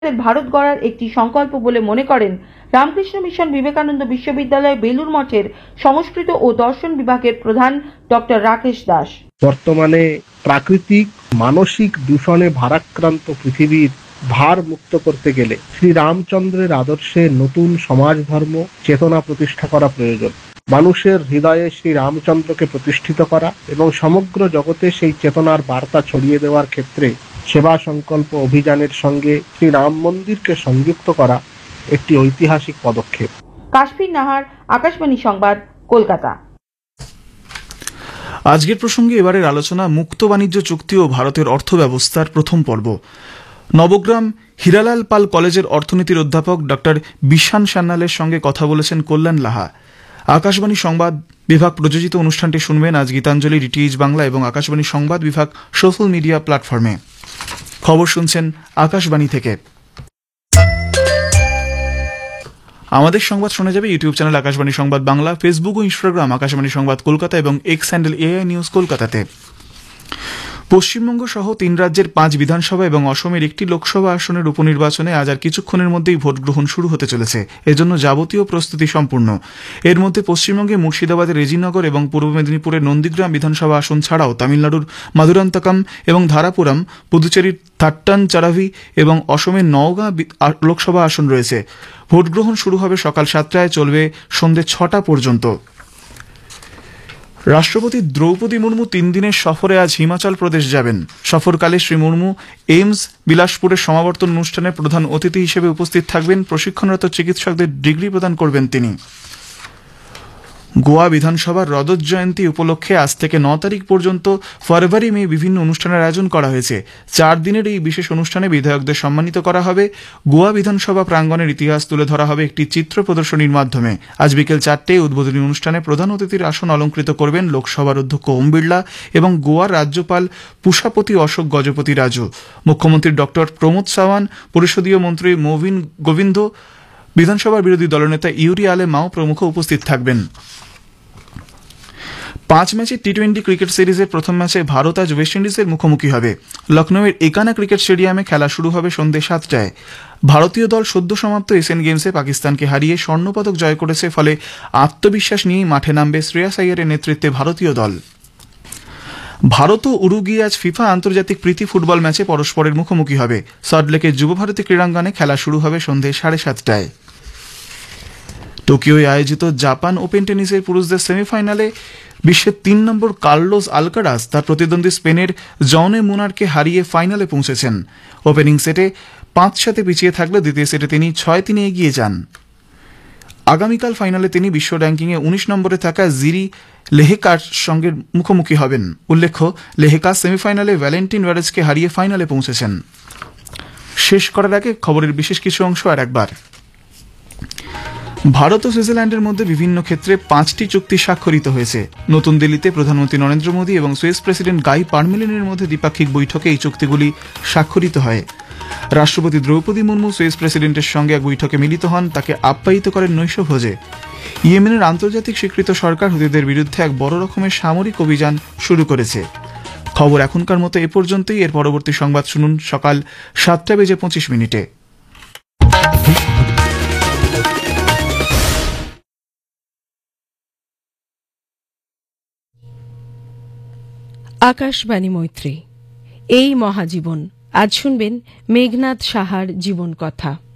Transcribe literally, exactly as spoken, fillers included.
ভারত গড়ার একটি সংকল্প বলে মনে করেন রামকৃষ্ণ মিশন বিবেকানন্দ বিশ্ববিদ্যালয় বেলুর মঠের সংস্কৃত ও দর্শন বিভাগের প্রধান ডক্টর রাকেশ দাস। বর্তমানে প্রাকৃতিক মানসিক দূষণে ভারাক্রান্ত পৃথিবীর ভার মুক্ত করতে গেলে শ্রী রামচন্দ্রের আদর্শে নতুন সমাজ ধর্ম চেতনা প্রতিষ্ঠা করা প্রয়োজন। মানুষের হৃদয়ে শ্রী রামচন্দ্রকে প্রতিষ্ঠিত করা এবং সমগ্র জগতে সেই চেতনার বার্তা ছড়িয়ে দেওয়ার ক্ষেত্রে সেবা সংকল্প অভিযানের সঙ্গে শ্রী রাম মন্দিরকে সংযুক্ত করা একটি ঐতিহাসিক পদক্ষেপ। কাশফির নাহার, আকাশবাণী সংবাদ, কলকাতা। আজকের প্রসঙ্গে এবারের আলোচনা মুক্ত বাণিজ্য চুক্তি ও ভারতের অর্থ ব্যবস্থার প্রথম পর্ব। নবগ্রাম হীরালাল পাল কলেজের অর্থনীতির অধ্যাপক ডক্টর বিশান সান্যালের সঙ্গে কথা বলেছেন কল্যাণ লাহা। আকাশবাণী সংবাদ বিভাগ প্রযোজিত অনুষ্ঠানটি শুনবেন আজ গীতাঞ্জলি, ডিটিএইচ বাংলা এবং আকাশবাণী সংবাদ বিভাগ সোশ্যাল মিডিয়া প্ল্যাটফর্মে। খবর শুনছেন আকাশবাণী থেকে। আমাদের সংবাদ শোনা যাবে ইউটিউব চ্যানেল আকাশবাণী সংবাদ বাংলা, ফেসবুক ও ইনস্টাগ্রাম আকাশবাণী সংবাদ কলকাতা এবং এক্স হ্যান্ডেল এআই নিউজ কলকাতাতে। পশ্চিমবঙ্গ সহ তিন রাজ্যের পাঁচ বিধানসভা এবং অসমের একটি লোকসভা আসনের উপনির্বাচনে আজ আর কিছুক্ষণের মধ্যেই ভোট গ্রহণ শুরু হতে চলেছে। এজন্য যাবতীয় প্রস্তুতি সম্পূর্ণ। এর মধ্যে পশ্চিমবঙ্গে মুর্শিদাবাদের রেজিনগর এবং পূর্ব মেদিনীপুরের নন্দীগ্রাম বিধানসভা আসন ছাড়াও তামিলনাড়ুর মাদুরান্তকাম এবং ধারাপুরাম, পুদুচেরির থাট্টানচারাভি এবং অসমের নওগাঁ লোকসভা আসন রয়েছে। ভোট গ্রহণ শুরু হবে সকাল সাতটায়, চলবে সন্ধ্যে ছটা পর্যন্ত। রাষ্ট্রপতি দ্রৌপদী মুর্মু তিন দিনের সফরে আজ হিমাচল প্রদেশ যাবেন। সফরকালে শ্রী মুর্মু এইমস বিলাসপুরের সমাবর্তন অনুষ্ঠানে প্রধান অতিথি হিসেবে উপস্থিত থাকবেন। প্রশিক্ষণরত চিকিৎসকদের ডিগ্রি প্রদান করবেন তিনি। গোয়া বিধানসভার রজত জয়ন্তী উপলক্ষে আজ থেকে ন তারিখ পর্যন্ত ফরভারি মে বিভিন্ন অনুষ্ঠানের আয়োজন করা হয়েছে। চার দিনের এই বিশেষ অনুষ্ঠানে বিধায়কদের সম্মানিত করা হবে। গোয়া বিধানসভা প্রাঙ্গণের ইতিহাস তুলে ধরা হবে একটি চিত্র প্রদর্শনীর মাধ্যমে। আজ বিকেল চারটেয় উদ্বোধনী অনুষ্ঠানে প্রধান অতিথির আসন অলঙ্কৃত করবেন লোকসভার অধ্যক্ষ ওম বিড়লা এবং গোয়ার রাজ্যপাল পুষাপতি অশোক গজপতি রাজু। মুখ্যমন্ত্রী ডক্টর প্রমোদ সাওয়ান্ত, পরিষদীয় মন্ত্রী মোভিন গোবিন্দ, বিধানসভার বিরোধী দলনেতা ইউরি আলে মাও প্রমুখ উপস্থিত থাকবেন। পাঁচ ম্যাচের টি টোয়েন্টি ক্রিকেট সিরিজের প্রথম ম্যাচে ভারত আজ ওয়েস্ট ইন্ডিজের মুখোমুখি হবে। লখনৌয়ের একানা ক্রিকেট স্টেডিয়ামে খেলা শুরু হবে সন্ধ্যে সাতটায়। ভারতীয় দল সদ্য সমাপ্ত এশিয়ান গেমসে পাকিস্তানকে হারিয়ে স্বর্ণপদক জয় করেছে, ফলে আত্মবিশ্বাস নিয়েই মাঠে নামবে শ্রেয়াস আইয়ারের নেতৃত্বে ভারতীয় দল। ভারত ও উরুগুয়ে আজ ফিফা আন্তর্জাতিক প্রীতি ফুটবল ম্যাচে পরস্পরের মুখোমুখি হবে। সল্টলেকের যুবভারতী ক্রীড়াঙ্গনে খেলা শুরু হবে সন্ধ্যে সাড়ে সাতটায়। টোকিওয় আয়োজিত জাপান ওপেন টেনিসের পুরুষদের সেমিফাইনালে বিশ্বের তিন নম্বর কার্লোস আলকারাজ তার প্রতিদ্বন্দ্বী স্পেনের জনে মুনারকে হারিয়ে ফাইনালে পৌঁছেছেন। ওপেনিং সেটে পাঁচ সাতে পিছিয়ে থাকলে দ্বিতীয় সেটে তিনি ছয় তিনে এগিয়ে যান। আগামীকাল ফাইনালে তিনি বিশ্ব র্যাঙ্কিংয়ে উনিশ নম্বরে থাকা জিরি লেহেকার সঙ্গে মুখোমুখি হবেন। উল্লেখ্য, লেহেকা সেমিফাইনালে ভ্যালেন্টিন ভ্যারেজকে হারিয়ে ফাইনালে পৌঁছেছেন। শেষ করার আগে খবরের বিশেষ কিছু অংশ আর একবার। ভারত ও সুইজারল্যান্ডের মধ্যে বিভিন্ন ক্ষেত্রে পাঁচটি চুক্তি স্বাক্ষরিত হয়েছে। নতুন দিল্লিতে প্রধানমন্ত্রী নরেন্দ্র মোদী এবং সুইস প্রেসিডেন্ট গাই পারমেলিনের মধ্যে দ্বিপাক্ষিক বৈঠকে এই চুক্তিগুলি স্বাক্ষরিত হয়। রাষ্ট্রপতি দ্রৌপদী মুর্মু সুইস প্রেসিডেন্টের সঙ্গে এক বৈঠকে মিলিত হন, তাকে আপ্যায়িত করেন নৈশভোজে। ইয়েমেনের আন্তর্জাতিক স্বীকৃত সরকার হুতিদের বিরুদ্ধে এক বড় রকমের সামরিক অভিযান শুরু করেছে। খবর এখনকার মতো এ পর্যন্তই। এর পরবর্তী সংবাদ শুনুন সকাল সাতটা বেজে পঁচিশ মিনিটে। আকাশবাণী মৈত্রী, এই মহাজীবন। আজ শুনবেন মেঘনাদ সাহার জীবন কথা।